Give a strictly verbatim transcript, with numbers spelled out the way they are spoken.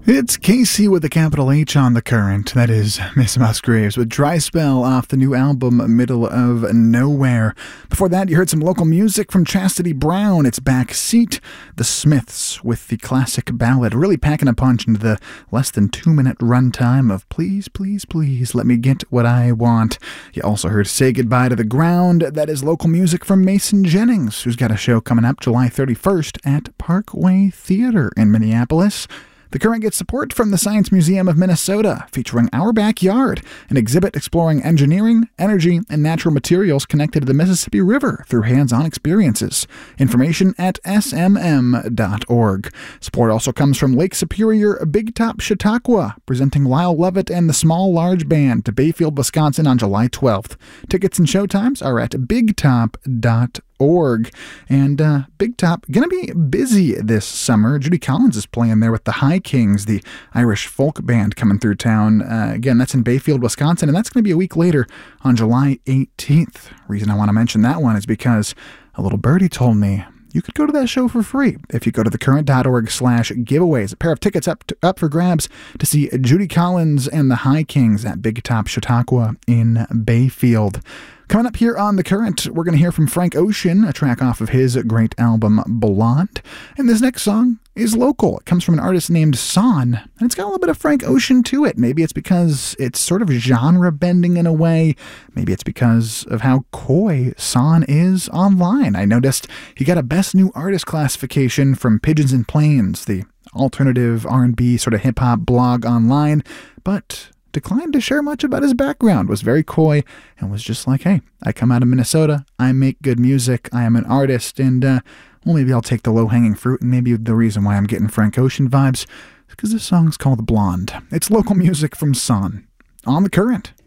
It's Casey with a capital H on the current. That is Miss Musgraves with Dry Spell off the new album Middle of Nowhere. Before that, you heard some local music from Chastity Brown. It's Back Seat. The Smiths with the classic ballad, really packing a punch into the less than two-minute runtime of Please, Please, Please, Let Me Get What I Want. You also heard Say Goodbye to the Ground. That is local music from Mason Jennings, who's got a show coming up July thirty-first at Parkway Theater in Minneapolis. The Current gets support from the Science Museum of Minnesota, featuring Our Backyard, an exhibit exploring engineering, energy, and natural materials connected to the Mississippi River through hands-on experiences. Information at s m m dot org. Support also comes from Lake Superior Big Top Chautauqua, presenting Lyle Lovett and the Small Large Band to Bayfield, Wisconsin on July twelfth. Tickets and showtimes are at big top dot org. Org. And uh, Big Top, going to be busy this summer. Judy Collins is playing there with the High Kings, the Irish folk band coming through town. Uh, again, that's in Bayfield, Wisconsin, and that's going to be a week later on July eighteenth. Reason I want to mention that one is because a little birdie told me you could go to that show for free if you go to thecurrent.org slash giveaways. A pair of tickets up to, up for grabs to see Judy Collins and the High Kings at Big Top Chautauqua in Bayfield. Coming up here on The Current, we're going to hear from Frank Ocean, a track off of his great album Blonde. And this next song is local. It comes from an artist named Son, and it's got a little bit of Frank Ocean to it. Maybe it's because it's sort of genre-bending in a way. Maybe it's because of how coy Son is online. I noticed he got a Best New Artist classification from Pigeons and Planes, the alternative R and B sort of hip-hop blog online, but declined to share much about his background, was very coy, and was just like, hey, I come out of Minnesota, I make good music, I am an artist, and, uh, well, maybe I'll take the low-hanging fruit, and maybe the reason why I'm getting Frank Ocean vibes is because this song's called Blonde. It's local music from Son on The Current.